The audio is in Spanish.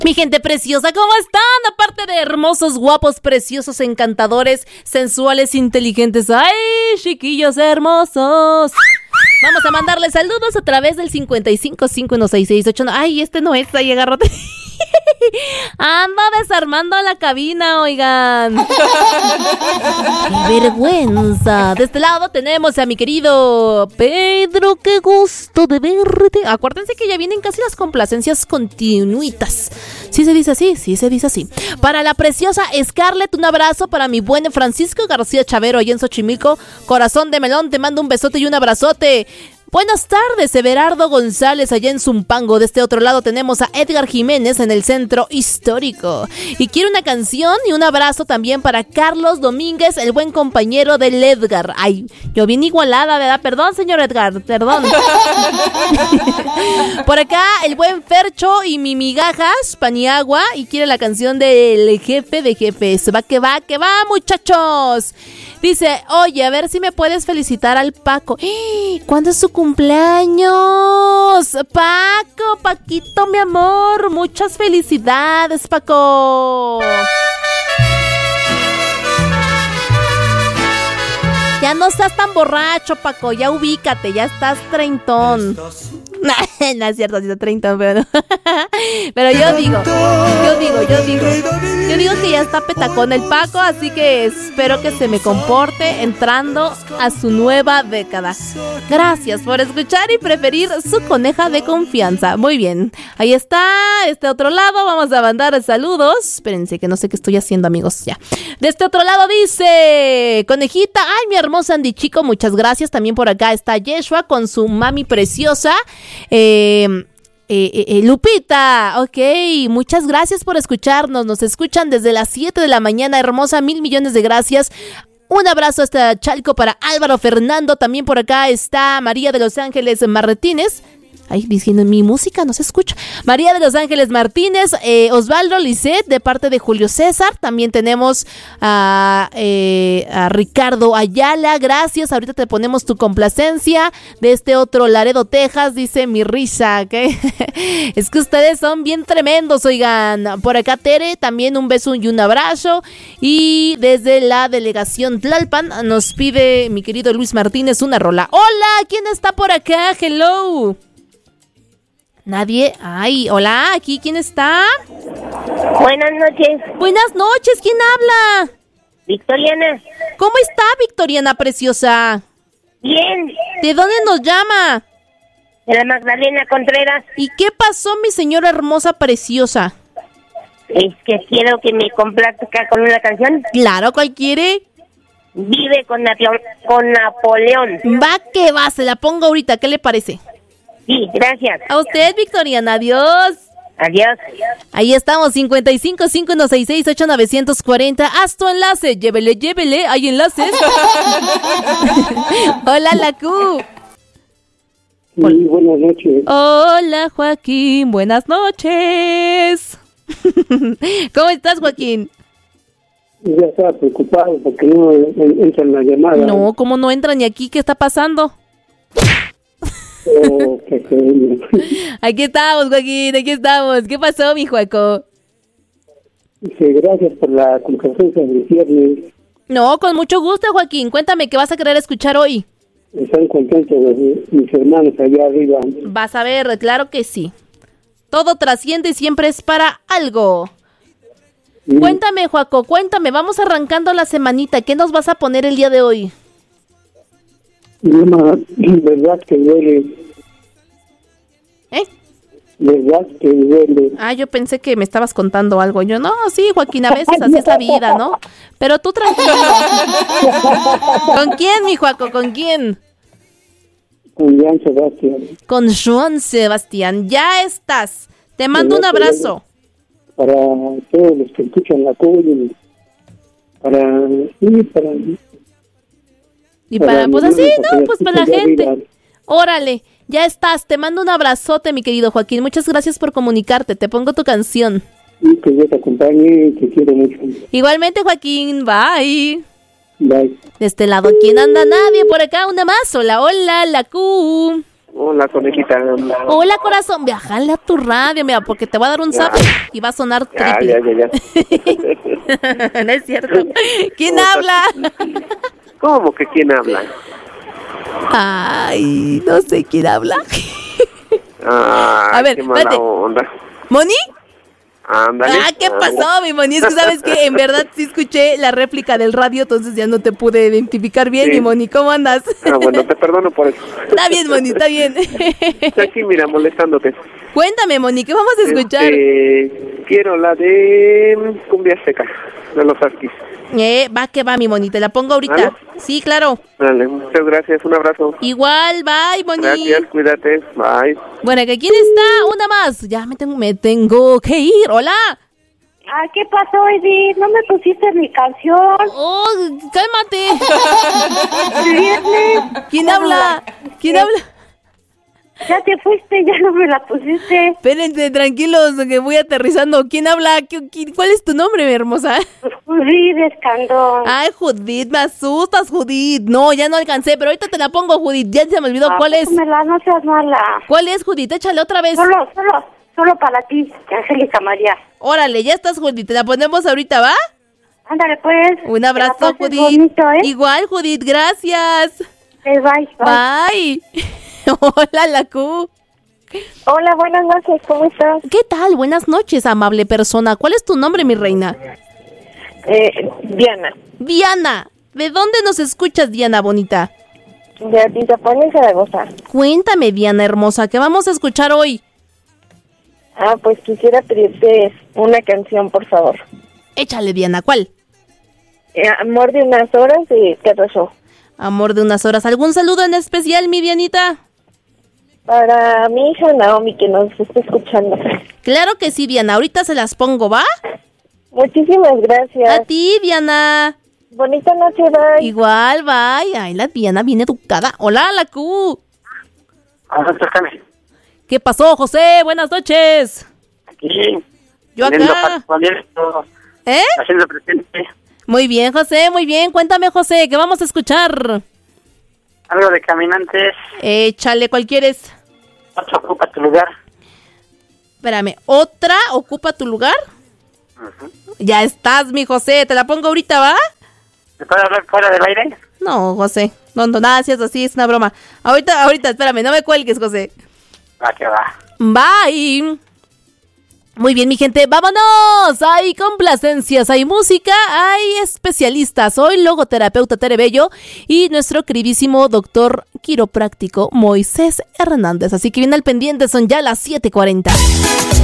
Mi gente preciosa, ¿cómo están? Aparte de hermosos, guapos, preciosos, encantadores, sensuales, inteligentes. ¡Ay, chiquillos hermosos! Vamos a mandarles saludos a través del 55516689. Ay, este no es, ahí agárrate. Anda desarmando la cabina, oigan. ¡Qué vergüenza! De este lado tenemos a mi querido Pedro, qué gusto de verte. Acuérdense que ya vienen casi las complacencias continuitas. ¿Sí se dice así? Sí se dice así. Para la preciosa Scarlett, un abrazo. Para mi buen Francisco García Chavero, allá en Xochimilco, corazón de melón, te mando un besote y un abrazote. Buenas tardes, Everardo González, allá en Zumpango. De este otro lado tenemos a Edgar Jiménez en el centro histórico. Y quiero una canción y un abrazo también para Carlos Domínguez, el buen compañero del Edgar. Ay, yo bien igualada, ¿verdad? Perdón, señor Edgar, perdón. Por acá, el buen Fercho y mi migajas, Paniagua, y quiere la canción del jefe de jefes. Va, muchachos. Dice, oye, a ver si me puedes felicitar al Paco. ¿Cuándo es su cumpleaños? Paco, Paquito, mi amor. Muchas felicidades, Paco. Ya no seas tan borracho, Paco. Ya ubícate, ya estás treintón. No es cierto, sí está treintón, pero no. Pero yo digo que ya está petacón el Paco, así que espero que se me comporte entrando a su nueva década. Gracias por escuchar y preferir su coneja de confianza. Muy bien, ahí está, este otro lado, vamos a mandar saludos. Espérense que no sé qué estoy haciendo, amigos, ya. De este otro lado dice, conejita, ay, mi hermosa Andy Chico, muchas gracias. También por acá está Yeshua con su mami preciosa. Lupita, ok, muchas gracias por escucharnos, nos escuchan desde las 7 de la mañana, hermosa, 1,000 millones de gracias. Un abrazo hasta Chalco para Álvaro Fernando, también por acá está María de Los Ángeles Martínez. Ay, diciendo mi música no se escucha. María de Los Ángeles Martínez, Osvaldo Lisset de parte de Julio César. También tenemos a Ricardo Ayala. Gracias, ahorita te ponemos tu complacencia. De este otro Laredo, Texas, dice mi risa, ¿ok? Es que ustedes son bien tremendos, oigan. Por acá Tere, también un beso y un abrazo. Y desde la delegación Tlalpan nos pide mi querido Luis Martínez una rola. Hola, ¿quién está por acá? Hello. Nadie. Ay, hola, ¿aquí quién está? Buenas noches. Buenas noches, ¿quién habla? Victoriana. ¿Cómo está, Victoriana preciosa? Bien. ¿De dónde nos llama? De la Magdalena Contreras. ¿Y qué pasó, mi señora hermosa preciosa? Es que quiero que me complazca con una canción. Claro, ¿cuál quiere? Vive con Napoleón. Va que va, se la pongo ahorita, ¿qué le parece? Sí, gracias. A usted, Victoriana, adiós. Adiós. Ahí estamos, 5551668940. Haz tu enlace, llévele, hay enlaces. Hola, la Q. Sí, buenas noches. Hola, Joaquín, buenas noches. ¿Cómo estás, Joaquín? Ya estaba preocupado porque no entra en la llamada. No, ¿cómo no entra ni aquí? ¿Qué está pasando? Oh, qué Aquí estamos, Joaquín, aquí estamos. ¿Qué pasó, mi Joaco? Sí, gracias por la conferencia del viernes. No, con mucho gusto, Joaquín. Cuéntame, ¿qué vas a querer escuchar hoy? Están contentos mis hermanos allá arriba. Vas a ver, claro que sí. Todo trasciende y siempre es para algo. Sí. Cuéntame, Joaco, cuéntame. Vamos arrancando la semanita. ¿Qué nos vas a poner el día de hoy? Verdad que duele. ¿Eh? Verdad que duele. Ah, yo pensé que me estabas contando algo. Yo, no, sí, Joaquín, a veces así es la vida, ¿no? Pero tú tranquilo. ¿Con quién, mi Joaco? ¿Con quién? Con Joan Sebastián. Con Joan Sebastián. Ya estás. Te mando un abrazo. Para todos los que escuchan la cuña. Y para pues así, ¿no? Pues para la gente. Órale, ya estás. Te mando un abrazote, mi querido Joaquín. Muchas gracias por comunicarte. Te pongo tu canción. Y que Dios te acompañe y te quiero mucho. Igualmente, Joaquín. Bye. Bye. De este lado, ¿quién anda? Nadie. Por acá, una más. Hola, hola, la Q. Hola, conejita. Hola, corazón, bájale a tu radio, mira, porque te voy a dar un zap y va a sonar triple. Ya. No es cierto. ¿Quién habla? ¿Cómo que quién habla? Ay, no sé quién habla. A ver, qué mala espérate. onda. ¿Moni? Ándale. ¿Qué pasó, mi Moni? Es que sabes que en verdad sí escuché la réplica del radio, entonces ya no te pude identificar bien, Sí. mi Moni. ¿Cómo andas? Bueno, te perdono por eso. Está bien, Moni, está bien. Estoy aquí, mira, molestándote. Cuéntame, Moni, ¿qué vamos a escuchar? Quiero la de Cumbia Seca, de los Askis. Va que va, mi Moni, te la pongo ahorita. ¿Vale? Sí, claro. Dale, muchas gracias, un abrazo. Igual, bye, Moni. Gracias, cuídate, bye. Bueno, ¿que quién está? Una más. Ya me tengo que ir. Hola. ¿Qué pasó, Edith? No me pusiste mi canción. Oh, cálmate. Viernes. ¿Quién habla? ¿Quién habla? Ya te fuiste, ya no me la pusiste. Espérense, tranquilos, que voy aterrizando. ¿Quién habla? ¿Cuál es tu nombre, mi hermosa? Judith Escandón. Ay, Judith, me asustas, Judith. No, ya no alcancé, pero ahorita te la pongo, Judith. Ya se me olvidó cuál es. No seas mala. ¿Cuál es, Judith? Échale otra vez. Solo para ti, Angélica María. Órale, ya estás, Judith. Te la ponemos ahorita, ¿va? Ándale, pues. Un abrazo, Judith. Bonito, ¿eh? Igual, Judith, gracias. Bye. Bye. Hola, la Q. Hola, buenas noches, ¿cómo estás? ¿Qué tal? Buenas noches, amable persona. ¿Cuál es tu nombre, mi reina? Diana. Diana. ¿De dónde nos escuchas, Diana bonita? De Atizapán, en Zaragoza. Cuéntame, Diana hermosa, ¿qué vamos a escuchar hoy? Pues quisiera pedirte una canción, por favor. Échale, Diana, ¿cuál? Amor de unas horas de Teatro Show. Amor de unas horas. ¿Algún saludo en especial, mi Dianita? Para mi hija Naomi, que nos está escuchando. Claro que sí, Diana. Ahorita se las pongo, ¿va? Muchísimas gracias. A ti, Diana. Bonita noche, bye. Igual, bye. Ay, la Diana viene educada. Hola, la Q. ¿Qué pasó, José? Buenas noches. Aquí. Yo acá. Haciendo presente. Muy bien, José, muy bien. Cuéntame, José, ¿qué vamos a escuchar? Algo de Caminantes. Échale, ¿cuál quieres? Otra ocupa tu lugar. Espérame, ¿otra ocupa tu lugar? Uh-huh. Ya estás, mi José. Te la pongo ahorita, ¿va? ¿Me puedo hablar fuera del aire? No, José. No, nada, si es así, es una broma. Ahorita, espérame, no me cuelgues, José. Va, que va. Bye. Muy bien, mi gente, vámonos. Hay complacencias, hay música, hay especialistas. Hoy logoterapeuta Tere Bello y nuestro queridísimo doctor quiropráctico Moisés Hernández. Así que bien al pendiente, son ya las 7:40.